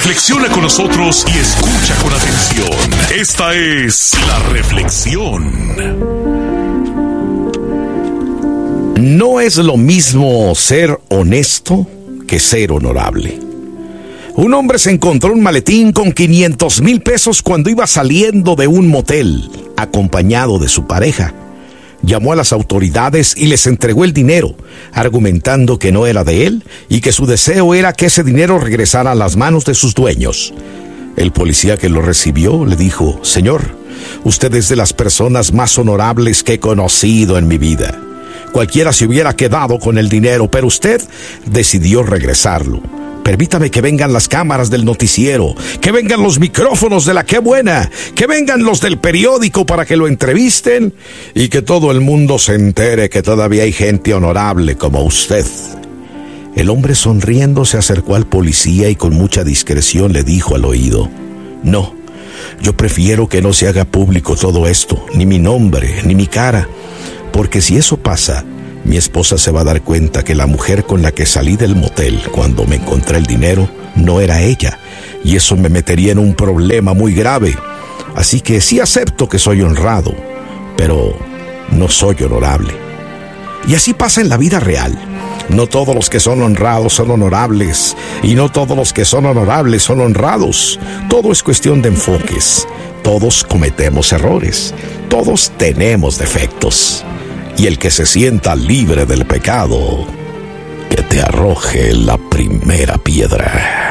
Reflexiona con nosotros y escucha con atención. Esta es La Reflexión. No es lo mismo ser honesto que ser honorable. Un hombre se encontró un maletín con 500,000 pesos cuando iba saliendo de un motel, acompañado de su pareja. Llamó a las autoridades y les entregó el dinero, argumentando que no era de él y que su deseo era que ese dinero regresara a las manos de sus dueños. El policía que lo recibió le dijo: «Señor, usted es de las personas más honorables que he conocido en mi vida. Cualquiera se hubiera quedado con el dinero, pero usted decidió regresarlo. Permítame que vengan las cámaras del noticiero, que vengan los micrófonos de La Qué Buena, que vengan los del periódico para que lo entrevisten y que todo el mundo se entere que todavía hay gente honorable como usted». El hombre, sonriendo, se acercó al policía y con mucha discreción le dijo al oído: «No, yo prefiero que no se haga público todo esto, ni mi nombre, ni mi cara, porque si eso pasa, mi esposa se va a dar cuenta que la mujer con la que salí del motel cuando me encontré el dinero no era ella, y eso me metería en un problema muy grave. Así que sí acepto que soy honrado, pero no soy honorable». Y así pasa en la vida real. No todos los que son honrados son honorables, y no todos los que son honorables son honrados. Todo es cuestión de enfoques. Todos cometemos errores. Todos tenemos defectos. Y el que se sienta libre del pecado, que te arroje la primera piedra.